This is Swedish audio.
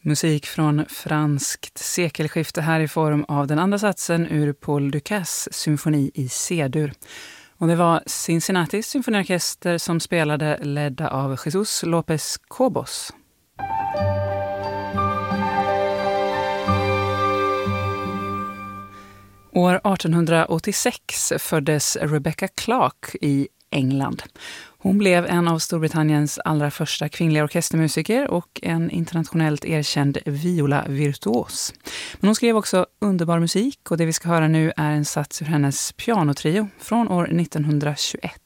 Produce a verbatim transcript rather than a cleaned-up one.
Musik från franskt sekelskifte här i form av den andra satsen ur Paul Dukas symfoni i C-dur. Och det var Cincinnatis symfoniorkester som spelade, ledda av Jesus López Cobos. År artonhundraåttiosex föddes Rebecca Clark i England. Hon blev en av Storbritanniens allra första kvinnliga orkestermusiker och en internationellt erkänd viola-virtuos. Men hon skrev också underbar musik och det vi ska höra nu är en sats ur hennes pianotrio från år nittonhundratjugoett.